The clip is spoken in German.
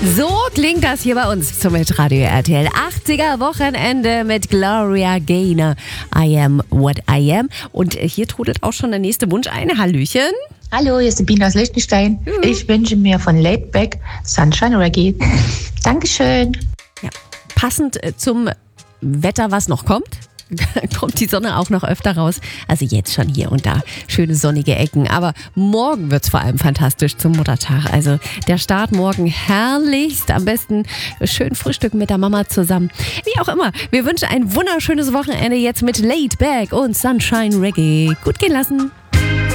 So klingt das hier bei uns zum Radio RTL 80er Wochenende mit Gloria Gaynor. I am what I am. Und hier trudelt auch schon der nächste Wunsch ein. Hallöchen. Hallo, hier ist die Biene aus Liechtenstein. Ich wünsche mir von Laidback Sunshine Reggae. Dankeschön. Ja, passend zum Wetter, was noch kommt. Kommt die Sonne auch noch öfter raus. Also jetzt schon hier und da schöne sonnige Ecken. Aber morgen wird es vor allem fantastisch zum Muttertag. Also der Start morgen herrlichst. Am besten schön frühstücken mit der Mama zusammen. Wie auch immer. Wir wünschen ein wunderschönes Wochenende jetzt mit Laid Back und Sunshine Reggae. Gut gehen lassen.